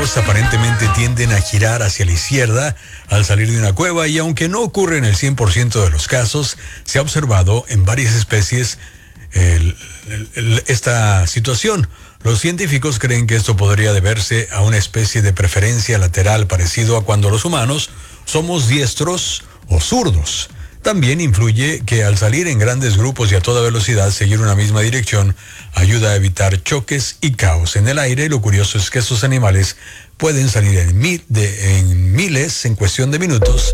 Aparentemente tienden a girar hacia la izquierda al salir de una cueva y aunque no ocurre en el 100% de los casos, se ha observado en varias especies esta situación. Los científicos creen que esto podría deberse a una especie de preferencia lateral parecido a cuando los humanos somos diestros o zurdos. También influye que al salir en grandes grupos y a toda velocidad, seguir una misma dirección ayuda a evitar choques y caos en el aire. Lo curioso es que estos animales pueden salir en miles en cuestión de minutos